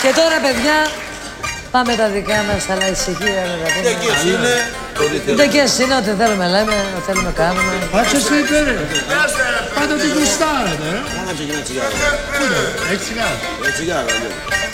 Και τώρα, παιδιά, πάμε τα δικά μας, αλλά ησυχία να τα πούμε. Δεκές είναι. Δεκές είναι, ό,τι θέλουμε λέμε, ό,τι θέλουμε κάνουμε. Πάτσε σε υπέρε. Πάντα την κουστάρετε, Να ξεκινά τσιγάρο. Έχει τσιγάρο. Τσιγάρο,